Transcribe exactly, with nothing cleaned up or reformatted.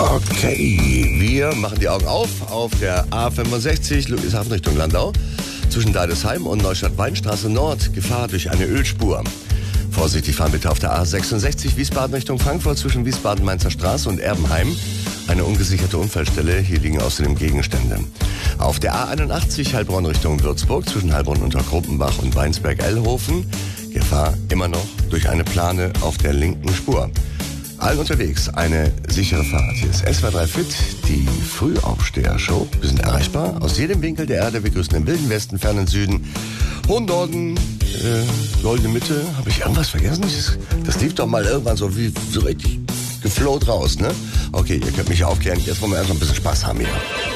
Okay, wir machen die Augen auf auf der A fünfundsechzig, Ludwigshafen Richtung Landau. Zwischen Deidesheim und Neustadt-Weinstraße Nord, Gefahr durch eine Ölspur. Vorsichtig fahren bitte auf der A sechsundsechzig, Wiesbaden Richtung Frankfurt, zwischen Wiesbaden-Mainzer Straße und Erbenheim. Eine ungesicherte Unfallstelle, hier liegen außerdem Gegenstände. Auf der A einundachtzig, Heilbronn Richtung Würzburg, zwischen Heilbronn unter Gruppenbach und Weinsberg-Ellhofen. Gefahr immer noch durch eine Plane auf der linken Spur. Allen unterwegs eine sichere Fahrt. Hier ist S W R drei Fit, die Frühaufsteher-Show. Wir sind erreichbar aus jedem Winkel der Erde. Wir grüßen den wilden Westen, fernen Süden, hohen Norden, äh, goldene Mitte. Habe ich irgendwas vergessen? Das, das lief doch mal irgendwann so wie so richtig geflowt raus, ne? Okay, ihr könnt mich aufklären. Jetzt wollen wir erstmal ein bisschen Spaß haben hier.